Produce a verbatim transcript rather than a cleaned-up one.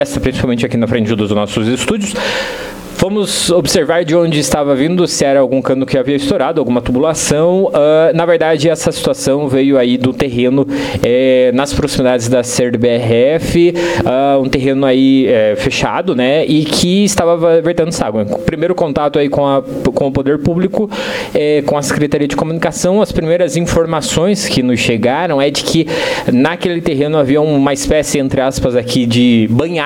principalmente aqui na frente dos nossos estúdios. Fomos observar de onde estava vindo, se era algum cano que havia estourado, alguma tubulação. Uh, na verdade, essa situação veio aí do terreno é, nas proximidades da S E R do B R F, uh, um terreno aí é, fechado, né, e que estava vertendo água. Primeiro contato aí com, a, com o poder público, é, com a Secretaria de Comunicação, as primeiras informações que nos chegaram é de que naquele terreno havia uma espécie, entre aspas, aqui de banhado